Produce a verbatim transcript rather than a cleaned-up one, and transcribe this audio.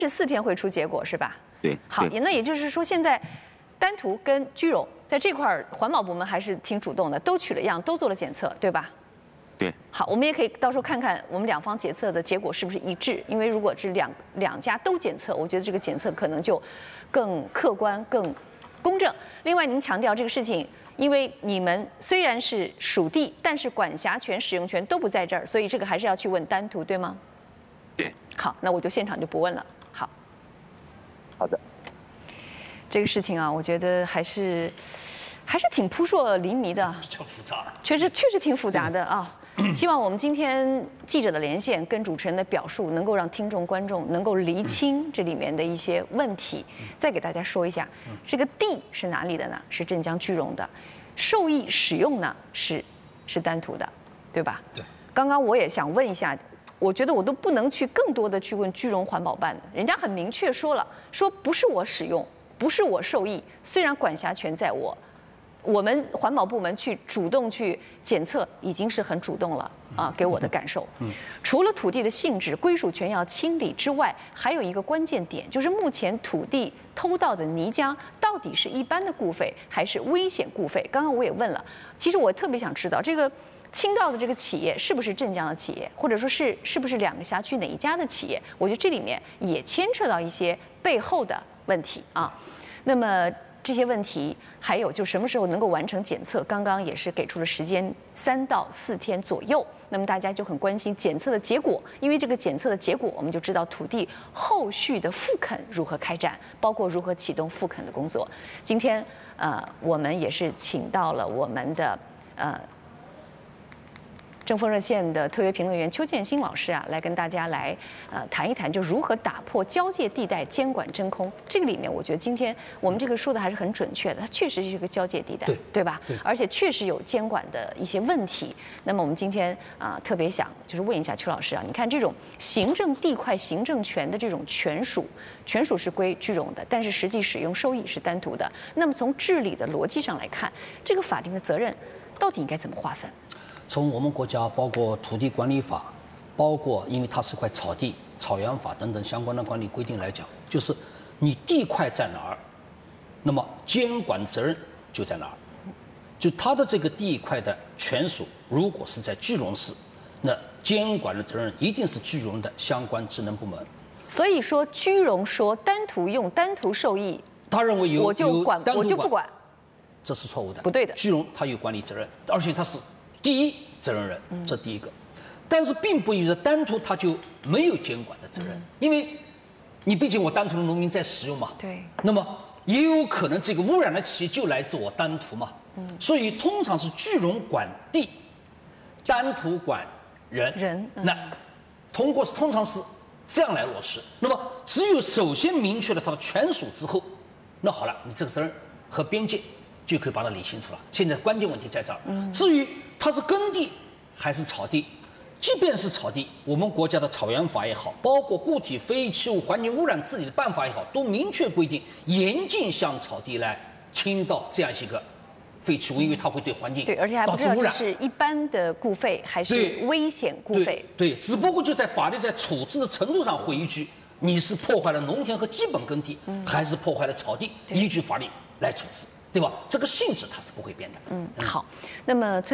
是四天会出结果是吧？ 对。 好， 对那也就是说，现在丹徒跟居荣在这块儿，环保部门还是挺主动的，都取了样，都做了检测，对吧？ 对。 好，我们也可以到时候看看我们两方检测的结果是不是一致，因为如果是两两家都检测，我觉得这个检测可能就更客观、更公正。另外，您强调这个事情。因为你们虽然是属地，但是管辖权、使用权都不在这儿，所以这个还是要去问丹徒，对吗？ 对。 好，那我就现场就不问了。好。 好的。 这个事情啊，我觉得还是还是挺扑朔迷离的， 比较复杂， 确实确实挺复杂的啊。希望我们今天记者的连线跟主持人的表述，能够让听众观众能够厘清这里面的一些问题。再给大家说一下，这个地是哪里的呢？是镇江居荣的，受益使用呢是是丹徒的，对吧？ 对。 刚刚我也想问一下，我觉得我都不能去更多的去问居荣环保办的，人家很明确说了，说不是我使用，不是我受益，虽然管辖权在我。我们环保部门去主动去检测，已经是很主动了啊，给我的感受。嗯，除了土地的性质、归属权要清理之外，还有一个关键点，就是目前土地偷盗的泥浆到底是一般的固废还是危险固废？刚刚我也问了，其实我特别想知道这个倾倒的这个企业是不是镇江的企业，或者说是是不是两个辖区哪一家的企业？我觉得这里面也牵扯到一些背后的问题啊。那么。这些问题，还有就什么时候能够完成检测？刚刚也是给出了时间，三到四天左右。那么大家就很关心检测的结果，因为这个检测的结果，我们就知道土地后续的复垦如何开展，包括如何启动复垦的工作。今天，呃，我们也是请到了我们的呃。正风热线的特约评论员邱建新老师啊，来跟大家来呃谈一谈，就如何打破交界地带监管真空。这个里面，我觉得今天我们这个说的还是很准确的，它确实是一个交界地带， 对对吧？ 对。 而且确实有监管的一些问题。那么我们今天啊、呃，特别想就是问一下邱老师啊，你看这种行政地块行政权的这种权属，权属是归居荣的，但是实际使用收益是丹徒的。那么从治理的逻辑上来看，这个法定的责任到底应该怎么划分？ 从我们国家包括土地管理法，包括因为它是块草地、草原法等等相关的管理规定来讲，就是你地块在哪儿，那么监管责任就在哪儿。就它的这个地块的权属，如果是在居荣市，那监管的责任一定是居荣的相关职能部门。 所以说，居荣说丹徒用丹徒受益， 他认为有我就管，我就不管， 这是错误的， 不对的。 居荣他有管理责任，而且他是第一责任人，这第一个。但是并不意味着丹徒他就没有监管的责任，因为你毕竟我丹徒的农民在使用嘛， 对。 那么也有可能这个污染的气就来自我丹徒嘛，嗯。所以通常是居荣管地，丹徒管人， 人。嗯、 那通过通常是这样来落实。那么只有首先明确了它的权属之后，那好了，你这个责任和边界就可以把它理清楚了。现在关键问题在这儿。嗯、至于它是耕地还是草地，即便是草地，我们国家的草原法也好，包括固体废弃物环境污染治理的办法也好，都明确规定严禁向草地来倾倒这样一个废弃物，因为它会对环境对，而且还不知道这导致污染。 是一般的固废还是危险固废。 对，对，只不过就在法律在处置的程度上会依据你是破坏了农田和基本耕地，嗯、还是破坏了草地，依据法律来处置，对吧？这个性质它是不会变的。 嗯，好，那么。